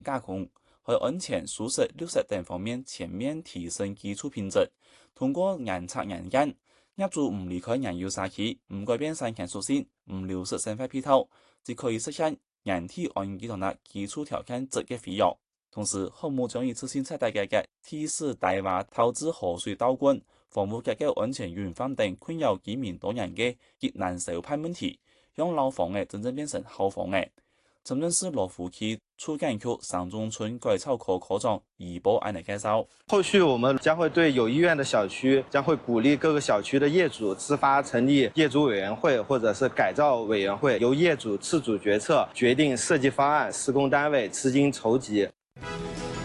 加工，喺安全、舒適、绿色等方面全面提升基礎品質。通過嚴測嚴檢，業主唔離開原有社區，唔改變生產屬性，唔流失生態配套，就可以實現人體安全同基礎條件質嘅飛躍。同時，項目將以次新測大改革、替市大挖透支河水倒灌、房屋結構安全隱患等困擾居民多年嘅極難受判問題，讓老房嘅真正變成好房嘅。深圳市羅湖區促進區上中村改草科科長余波安嚟介紹。 後續我們將會對有意願的小區，將會鼓勵各個小區的業主自發成立業主委員會或者是改造委員會，由業主自主決策，決定設計方案、施工單位、資金籌集。